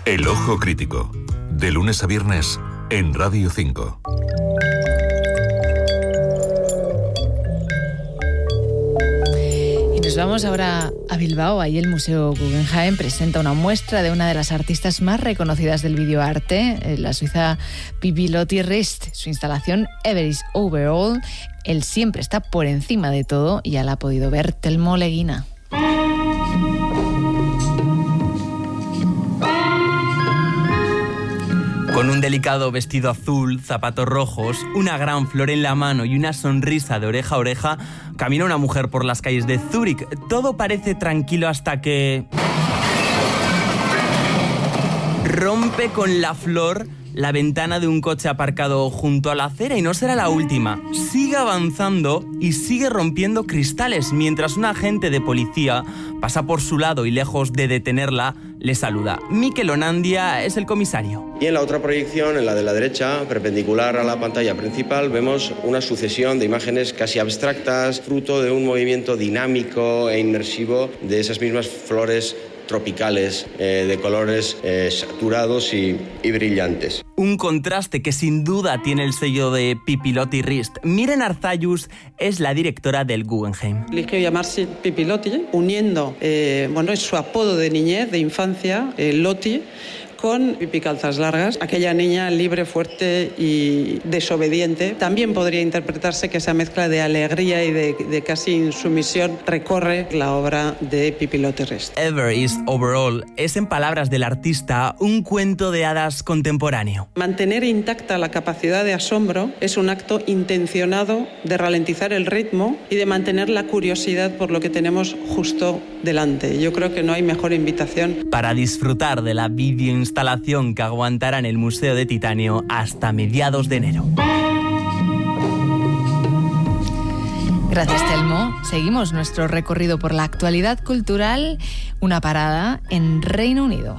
El Ojo Crítico, de lunes a viernes en Radio 5. Y nos vamos ahora a Bilbao. Ahí el Museo Guggenheim presenta una muestra de una de las artistas más reconocidas del videoarte, la suiza Pippi Lotti-Rist. Su instalación Ever is Overall, él siempre está por encima de todo, y ya la ha podido ver Telmo Leguina. Con un delicado vestido azul, zapatos rojos, una gran flor en la mano y una sonrisa de oreja a oreja, camina una mujer por las calles de Zúrich. Todo parece tranquilo hasta que rompe con la flor la ventana de un coche aparcado junto a la acera, y no será la última. Sigue avanzando y sigue rompiendo cristales mientras un agente de policía pasa por su lado y, lejos de detenerla, le saluda. Mikel Onandia es el comisario. Y en la otra proyección, en la de la derecha, perpendicular a la pantalla principal, vemos una sucesión de imágenes casi abstractas, fruto de un movimiento dinámico e inmersivo de esas mismas flores tropicales, de colores saturados y brillantes. Un contraste que sin duda tiene el sello de Pippi Lotti-Rist. Miren Arzayus es la directora del Guggenheim. Eligió llamarse Pippi Lotti, uniendo, es su apodo de niñez, de infancia, Lotti, con Pippi Calzas Largas, aquella niña libre, fuerte y desobediente. También podría interpretarse que esa mezcla de alegría y de casi insumisión recorre la obra de Pippi Lotti-Rist. Ever is Overall es, en palabras del artista, un cuento de hadas contemporáneo. Mantener intacta la capacidad de asombro es un acto intencionado de ralentizar el ritmo y de mantener la curiosidad por lo que tenemos justo delante. Yo creo que no hay mejor invitación para disfrutar de la videoinstalación que aguantará en el Museo de Titanio hasta mediados de enero. Gracias, Telmo. Seguimos nuestro recorrido por la actualidad cultural, una parada en Reino Unido.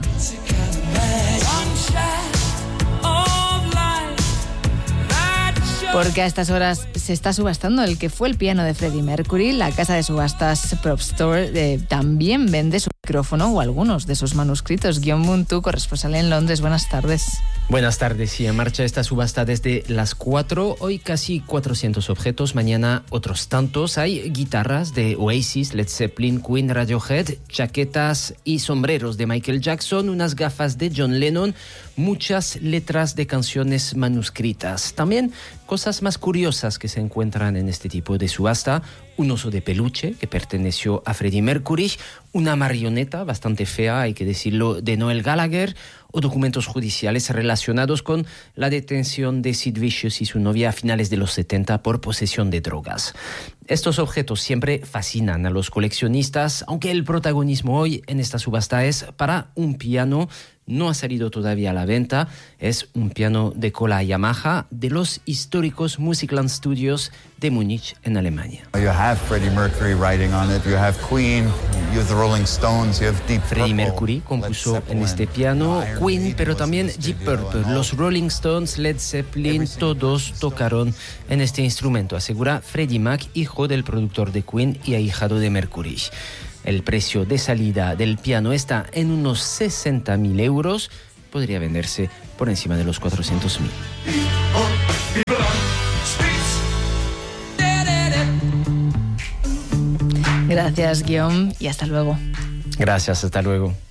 Porque a estas horas se está subastando el que fue el piano de Freddie Mercury. La casa de subastas Prop Store también vende su micrófono o algunos de sus manuscritos. Guillaume Muntu, corresponsal en Londres, buenas tardes. Buenas tardes, sí, en marcha esta subasta desde las 4. Hoy casi 400 objetos, mañana otros tantos. Hay guitarras de Oasis, Led Zeppelin, Queen, Radiohead, chaquetas y sombreros de Michael Jackson, unas gafas de John Lennon, muchas letras de canciones manuscritas. También cosas más curiosas que se encuentran en este tipo de subasta: un oso de peluche que perteneció a Freddie Mercury, una marioneta bastante fea, hay que decirlo, de Noel Gallagher, o documentos judiciales relacionados con la detención de Sid Vicious y su novia a finales de los 70 por posesión de drogas. Estos objetos siempre fascinan a los coleccionistas, aunque el protagonismo hoy en esta subasta es para un piano. No ha salido todavía a la venta. Es un piano de cola Yamaha de los históricos Musikland Studios de Múnich, en Alemania. You have Freddie Mercury writing on it, you have Queen, you have the Rolling Stones, you have Deep Purple. Freddie Mercury compuso en este piano, Queen, pero también Deep Purple. Los Rolling Stones, Led Zeppelin, todos tocaron en este instrumento, asegura Freddie Mac, hijo del productor de Queen y ahijado de Mercury. El precio de salida del piano está en unos 60.000 euros. Podría venderse por encima de los 400.000. Gracias, Guillaume, y hasta luego. Gracias, hasta luego.